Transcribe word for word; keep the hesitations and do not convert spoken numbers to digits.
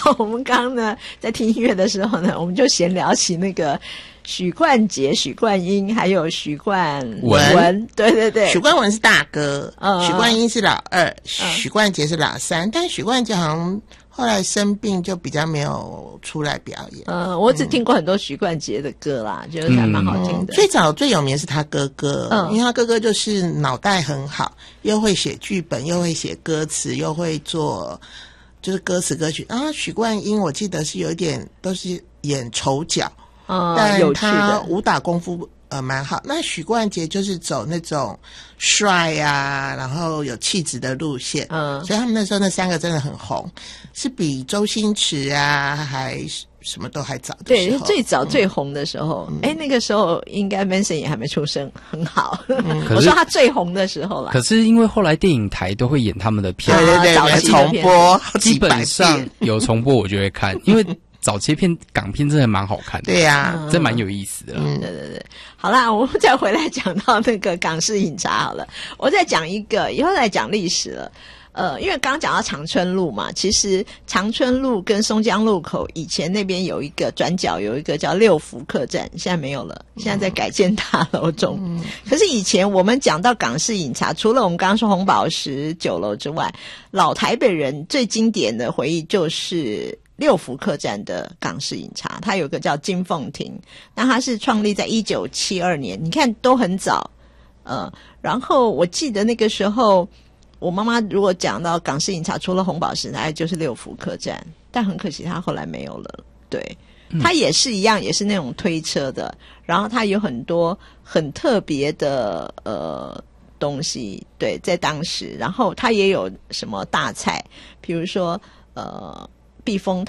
我们刚刚呢在听音乐的时候呢，我们就闲聊起那个许冠杰、许冠英还有许冠文，文对对对， 许冠文是大哥， 嗯、 许冠英是老二，嗯、许冠杰是老三，但许冠杰好像后来生病就比较没有出来表演。 呃，我只听过很多许冠杰的歌啦，嗯、觉得还蛮好听的。 嗯、最早最有名是他哥哥， 嗯、 因为他哥哥就是脑袋很好，又会写剧本，又会写歌词，又会做就是歌词歌曲。然后许冠英我记得是有一点都是演丑角。 嗯， 但他武打功夫呃蛮好。那许冠杰就是走那种帅啊，然后有气质的路线，嗯，所以他们那时候那三个真的很红，是比周星驰啊还什么都还早的时候。对， 最早最红的时候，哎、嗯，那个时候应该 Manson 也还没出生，很好。嗯、我说他最红的时候啦。 可是因为后来电影台都会演他们的片， 对对对，重播， 基本上有重播我就会看，因为。早期片港片真的蛮好看的， 对呀、啊， 真蛮有意思的。 嗯，对对对。好啦，我们再回来讲到那个港式饮茶好了。我再讲一个，以后再讲历史了。呃，因为刚刚讲到长春路嘛，其实长春路跟松江路口以前那边有一个转角，有一个叫六福客栈，现在没有了，现在在改建大楼中。嗯、可是以前我们讲到港式饮茶，除了我们刚刚说红宝石酒楼之外，老台北人最经典的回忆就是六福客栈的港式饮茶，它有个叫金凤亭，那它是创立在一九七二年，你看都很早。呃，然后我记得那个时候我妈妈如果讲到港式饮茶，除了红宝石大概就是六福客栈，但很可惜它后来没有了。对，它也是一样，也是那种推车的，然后它有很多很特别的呃东西，对，在当时，然后它也有什么大菜，比如说呃避风